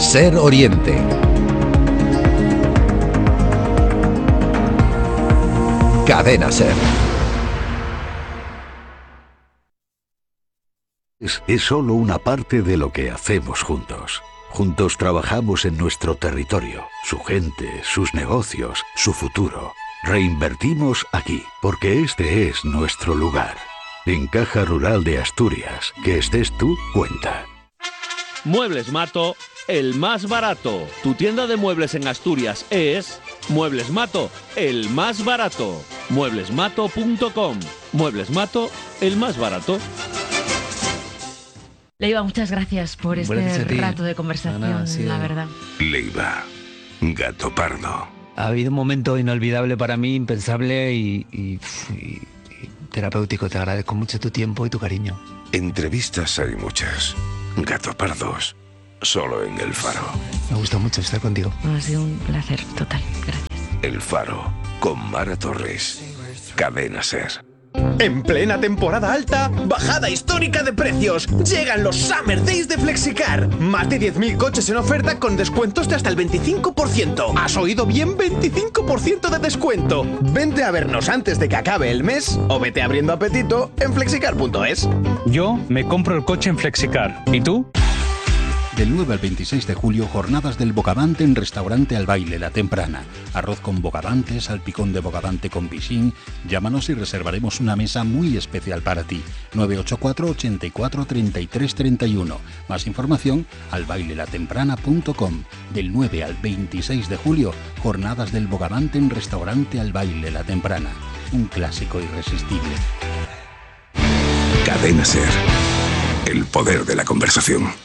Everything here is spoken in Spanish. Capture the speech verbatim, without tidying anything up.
Ser Oriente. Cadena Ser. Es, es solo una parte de lo que hacemos juntos. Juntos trabajamos en nuestro territorio, su gente, sus negocios, su futuro. Reinvertimos aquí, porque este es nuestro lugar. En Caja Rural de Asturias, que estés tú, cuenta. Muebles Mato, el más barato. Tu tienda de muebles en Asturias es Muebles Mato, el más barato. muebles mato punto com. Muebles Mato, el más barato. Leiva, muchas gracias por este Gracias a ti. rato de conversación, No, no, sí. la verdad. Leiva, gato pardo. Ha habido un momento inolvidable para mí, impensable y, y- y- y terapéutico. Te agradezco mucho tu tiempo y tu cariño. Entrevistas hay muchas. Gato pardos, solo en El Faro. Me gusta mucho estar contigo. Ha sido un placer total. Gracias. El Faro, con Mara Torres. Cadena Ser. En plena temporada alta, bajada histórica de precios. Llegan los Summer Days de Flexicar. Más de diez mil coches en oferta con descuentos de hasta el veinticinco por ciento. ¿Has oído bien? veinticinco por ciento de descuento. Vente a vernos antes de que acabe el mes o vete abriendo apetito en flexicar punto es. Yo me compro el coche en Flexicar. ¿Y tú? Del nueve al veintiséis de julio, jornadas del bogavante en Restaurante Al Baile, La Temprana. Arroz con bogavante, salpicón de bogavante con piscín. Llámanos y reservaremos una mesa muy especial para ti. nueve ocho cuatro, ochenta y cuatro, treinta y tres, treinta y uno. Más información, albailelatemprana punto com. Del nueve al veintiséis de julio, jornadas del bogavante en Restaurante Al Baile, La Temprana. Un clásico irresistible. Cadena Ser. El poder de la conversación.